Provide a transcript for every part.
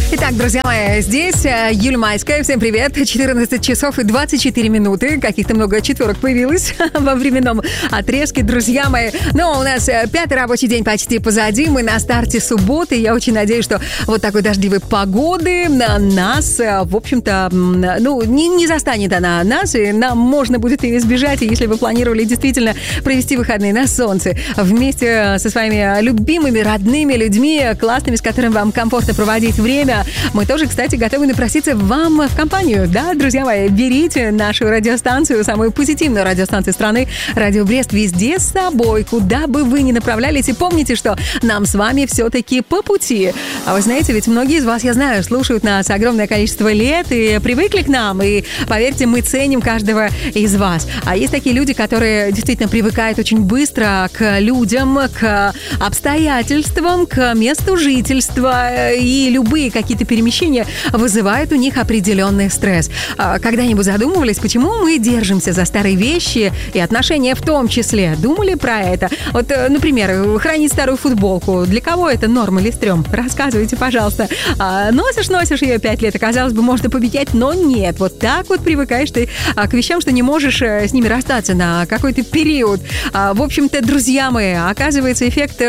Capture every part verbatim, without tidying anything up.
Итак, друзья мои, здесь Юлия Майская. Всем привет. четырнадцать часов и двадцать четыре минуты. Каких-то много четверок появилось во временном отрезке, друзья мои. Но у нас пятый рабочий день почти позади. Мы на старте субботы. Я очень надеюсь, что вот такой дождливой погоды на нас, в общем-то, ну, не, не застанет она нас, и нам можно будет ее избежать, если вы планировали действительно провести выходные на солнце вместе со своими любимыми, родными людьми, классными, с которыми вам комфортно проводить время. Мы тоже, кстати, готовы напроситься вам в компанию. Да, друзья мои, берите нашу радиостанцию, самую позитивную радиостанцию страны, Радио Брест, везде с собой, куда бы вы ни направлялись. И помните, что нам с вами все-таки по пути. А вы знаете, ведь многие из вас, я знаю, слушают нас огромное количество лет и привыкли к нам. И, поверьте, мы ценим каждого из вас. А есть такие люди, которые действительно привыкают очень быстро к людям, к обстоятельствам, к месту жительства. И любые какие-то какие-то перемещения вызывают у них определенный стресс. Когда-нибудь задумывались, почему мы держимся за старые вещи и отношения в том числе? Думали про это? Вот, например, хранить старую футболку. Для кого это норм или стрём? Рассказывайте, пожалуйста. Носишь, носишь ее пять лет, и, казалось бы, можно победить, но нет. Вот так вот привыкаешь ты к вещам, что не можешь с ними расстаться на какой-то период. В общем-то, друзья мои, оказывается, эффект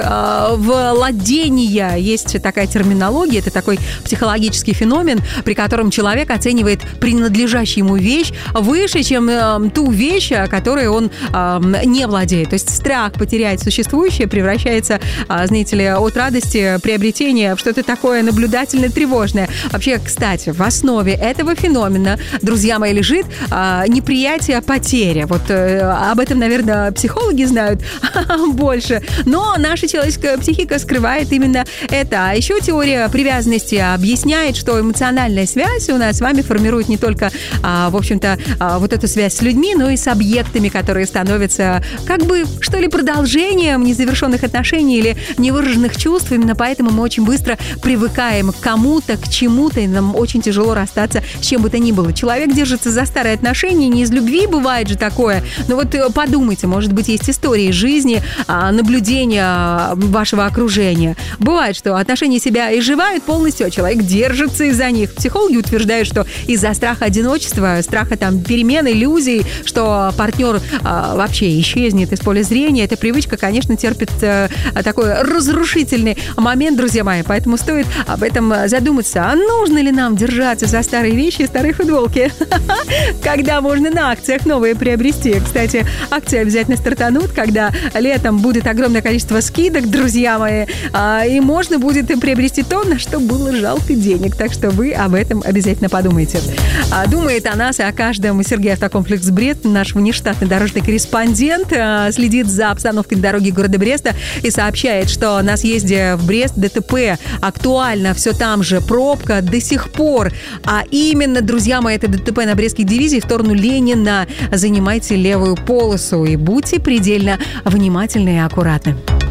владения. Есть такая терминология, это такой психологический феномен, при котором человек оценивает принадлежащую ему вещь выше, чем э, ту вещь, которой он э, не владеет. То есть страх потерять существующее превращается, э, знаете ли, от радости приобретения в что-то такое наблюдательно-тревожное. Вообще, кстати, в основе этого феномена, друзья мои, лежит э, неприятие потери. Вот э, об этом, наверное, психологи знают больше. Но наша человеческая психика скрывает именно это. А еще теория привязанности объясняет, что эмоциональная связь у нас с вами формирует не только, а, в общем-то, а, вот эту связь с людьми, но и с объектами, которые становятся как бы, что ли, продолжением незавершенных отношений или невыраженных чувств. Именно поэтому мы очень быстро привыкаем к кому-то, к чему-то, и нам очень тяжело расстаться с чем бы то ни было. Человек держится за старые отношения не из любви, бывает же такое. Но вот подумайте, может быть, есть истории жизни, наблюдения вашего окружения. Бывает, что отношения себя изживают полностью, а человек держится из-за них. Психологи утверждают, что из-за страха одиночества, страха там перемен, иллюзий, что партнер а, вообще исчезнет из поля зрения, эта привычка, конечно, терпит а, такой разрушительный момент, друзья мои. Поэтому стоит об этом задуматься. А нужно ли нам держаться за старые вещи и старые футболки? Когда можно на акциях новые приобрести? Кстати, акции обязательно стартанут, когда летом будет огромное количество скидок, друзья мои, и можно будет приобрести то, на что было жалко денег. Так что вы об этом обязательно подумайте. Думает о нас и о каждом Сергей Автокомплекс Брест, наш внештатный дорожный корреспондент, следит за обстановкой на дороге города Бреста и сообщает, что на съезде в Брест ДТП актуально, все там же, пробка до сих пор. А именно, друзья мои, это ДТП на Брестской дивизии в сторону Ленина. Занимайте левую полосу и будьте предельно внимательны и аккуратны.